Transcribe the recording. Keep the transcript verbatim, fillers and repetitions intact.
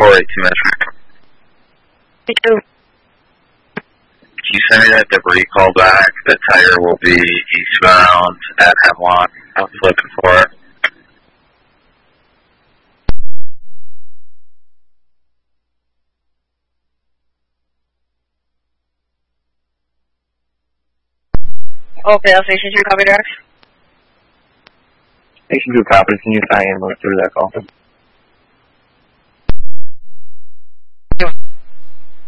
four eight two metric. Me too. Can you send me that debris call back? The tire will be eastbound at Hemlock. I was looking for it. Okay, I'll Station two, copy, Dax. Station two, copy. Can you assign ambulance to that call?